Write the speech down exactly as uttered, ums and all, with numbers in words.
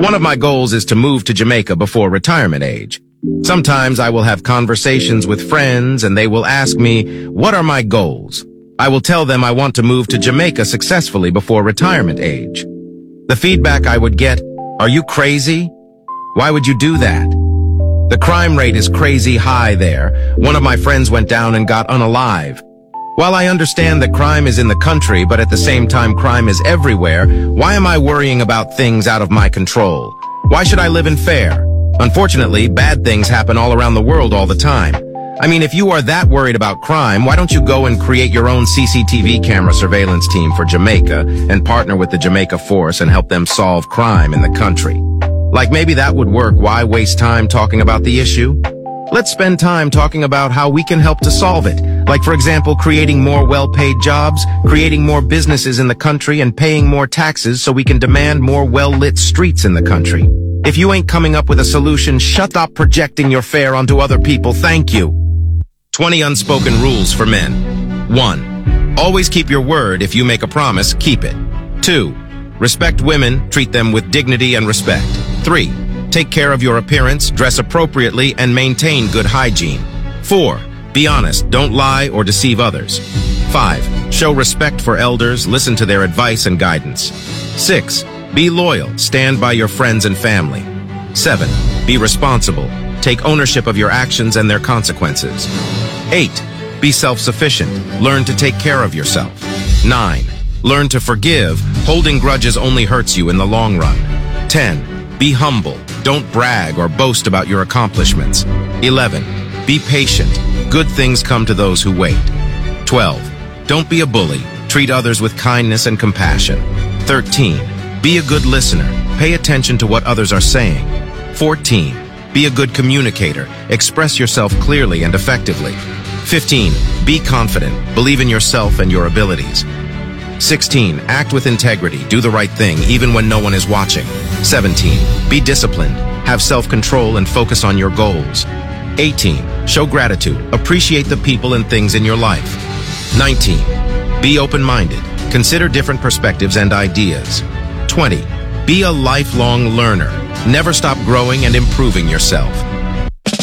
One of my goals is to move to Jamaica before retirement age. Sometimes I will have conversations with friends and they will ask me, what are my goals? I will tell them I want to move to Jamaica successfully before retirement age. The feedback I would get, are you crazy? Why would you do that? The crime rate is crazy high there. One of my friends went down and got unalive. While I understand that crime is in the country, but at the same time crime is everywhere, why am I worrying about things out of my control? Why should I live in fear? Unfortunately, bad things happen all around the world all the time. I mean, if you are that worried about crime, why don't you go and create your own C C T V camera surveillance team for Jamaica and partner with the Jamaica Force and help them solve crime in the country? Like maybe that would work. Why waste time talking about the issue? Let's spend time talking about how we can help to solve it. Like, for example, creating more well-paid jobs, creating more businesses in the country, and paying more taxes so we can demand more well-lit streets in the country. If you ain't coming up with a solution, shut up projecting your fear onto other people. Thank you. twenty unspoken rules for men. one. Always keep your word. If you make a promise, keep it. two. Respect women. Treat them with dignity and respect. three. Take care of your appearance, dress appropriately, and maintain good hygiene. four. Be honest, don't lie or deceive others. five. Show respect for elders, listen to their advice and guidance. six. Be loyal, stand by your friends and family. seven. Be responsible, take ownership of your actions and their consequences. eight. Be self-sufficient, learn to take care of yourself. nine. Learn to forgive, holding grudges only hurts you in the long run. ten. Be humble. Don't brag or boast about your accomplishments. eleven. Be patient. Good things come to those who wait. twelve. Don't be a bully. Treat others with kindness and compassion. thirteen. Be a good listener. Pay attention to what others are saying. fourteen. Be a good communicator. Express yourself clearly and effectively. fifteen. Be confident. Believe in yourself and your abilities. sixteen. Act with integrity. Do the right thing, even when no one is watching. seventeen. Be disciplined. Have self-control and focus on your goals. eighteen. Show gratitude. Appreciate the people and things in your life. nineteen. Be open-minded. Consider different perspectives and ideas. twenty. Be a lifelong learner. Never stop growing and improving yourself.